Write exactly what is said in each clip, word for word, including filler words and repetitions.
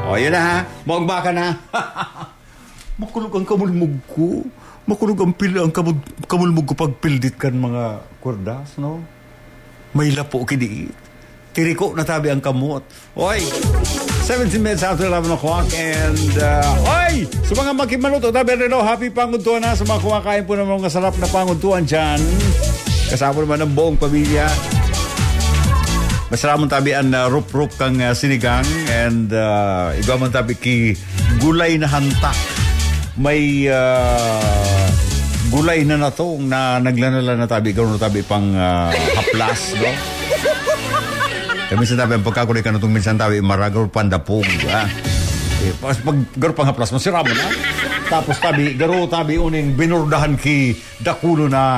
O, yun na ha. Maugba ka na. Makulog ang kamulmog ko. Makulog ang, pil, ang kamul, kamulmog ko pag pildit kan mga kurdas, no? May lapo kiniit. Tiriko na tabi ang kamot. Oy, seventeen minutes after eleven o'clock. And, uh, oy, sa mga makimaluto, tabi rin o, happy panguntuan na sa mga kumakain po ng mga sarap na panguntuan dyan. Kasama naman ang buong pamilya. Masarap mong tabi ang uh, rup-rup kang uh, sinigang. And, uh, iba mong tabi ki gulay na hantak. May, uh, gulay na na to na naglanala na tabi. Gano'n na tabi pang uh, haplas, no? Kaya minsan tabi, ang pagkakulay ka na itong minsan tabi, maragor pandapog, ha? Eh, pag garo pang haplas, masira mo na. Tapos tabi, garo tabi, uning binurdahan ki dakulo na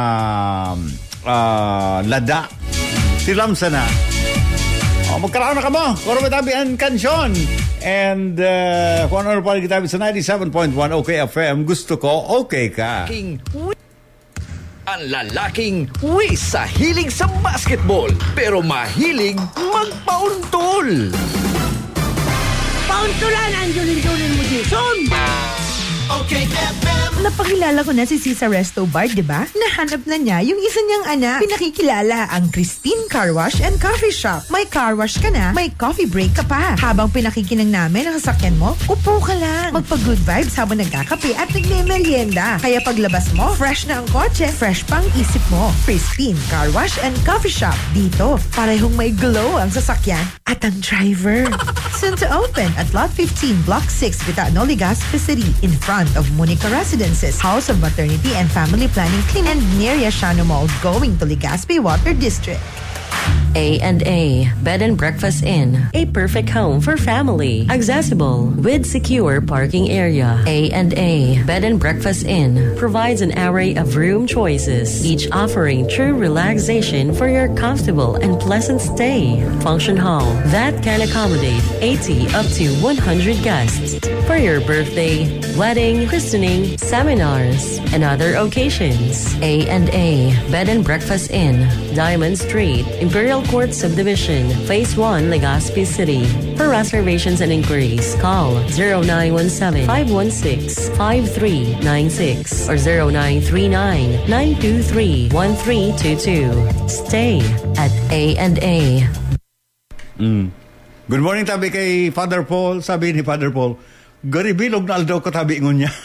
uh, lada. Silamsa na. Oh, magkaraan na ka mo. Kuro may tabi ang kansyon. And uh, kung ano pa rin kita sa ninety-seven point one OK F M, gusto ko, okay ka. King, ang lalaking wi sa hilig sa basketball, pero mahilig magpauntol. Pauntulan ang julin-julin mo, Jason. Okay F M. Napakilala ko na si Cesar Resto Bar, di ba? Nahanap na niya yung isa niyang anak. Pinakikilala ang Christine Car Wash and Coffee Shop. May car wash ka na, may coffee break ka pa. Habang pinakikinang namin ang sasakyan mo, upo ka lang. Magpa-good vibes habang nagkakape at nagme-merienda. Kaya paglabas mo, fresh na ang kotse, fresh pang isip mo. Christine Car Wash and Coffee Shop. Dito, parehong may glow ang sasakyan at ang driver. Soon to open at Lot fifteen, Block six, Vitano, Legazpi City, in front of Monica Residences, House of Maternity and Family Planning Clinic, and near Yashano Mall, going to Legazpi Water District. A and A Bed and Breakfast Inn, a perfect home for family, accessible with secure parking area. A and A Bed and Breakfast Inn provides an array of room choices, each offering true relaxation for your comfortable and pleasant stay. Function hall that can accommodate eighty up to one hundred guests for your birthday, wedding, christening, seminars, and other occasions. A and A Bed and Breakfast Inn, Diamond Street, Imperial Court Subdivision, Phase one, Legazpi City. For reservations and inquiries, call zero nine one seven, five one six, five three nine six or zero nine three nine, nine two three, one three two two. Stay at A and A. Mm. Good morning, tabi kay Father Paul. Sabi ni Father Paul, garibilog na aldaw ko tabi ngun niya.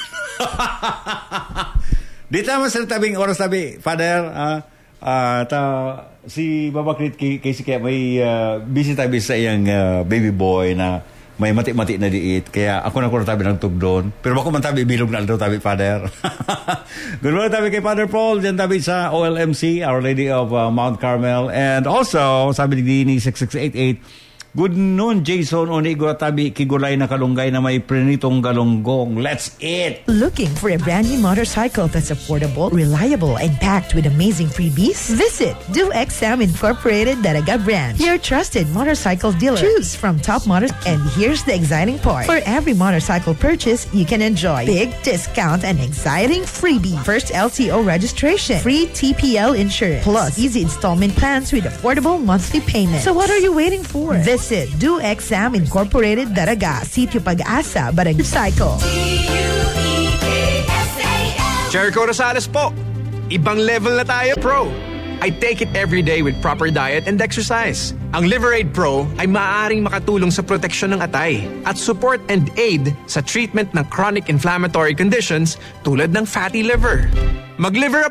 Dito naman sa tabing oras tabi, Father, ah, uh, ta, si Babakrit kay, kay si kaya may uh, busy tabi sa iyang uh, baby boy na may mati-mati na diit. Kaya ako na ko na tabi ng tugdon. Pero bako man tabi, bilog na aldaw tabi, Father. Good morning tabi kay Father Paul. Diyan tabi sa O L M C, Our Lady of uh, Mount Carmel. And also, sabi ni Dini six six eight eight, good noon, Jason. Onigo tabi kigulay na kalunggay na may prinitong galunggong. Let's eat! Looking for a brand new motorcycle that's affordable, reliable, and packed with amazing freebies? Visit Do X Sam Incorporated Daraga Branch, your trusted motorcycle dealer. Choose from top motors, and here's the exciting part. For every motorcycle purchase, you can enjoy big discount and exciting freebie. First L T O registration, free T P L insurance, plus easy installment plans with affordable monthly payments. So what are you waiting for? Visit Do X Sam Incorporated Daraga, Sitio Pag-asa, Barangay Cycle. Jericho Rosales po. Ibang level na tayo, Pro. I take it every day with proper diet and exercise. Ang Liverade Pro ay maaaring makatulong sa proteksyon ng atay at support and aid sa treatment ng chronic inflammatory conditions tulad ng fatty liver. Mag-liver up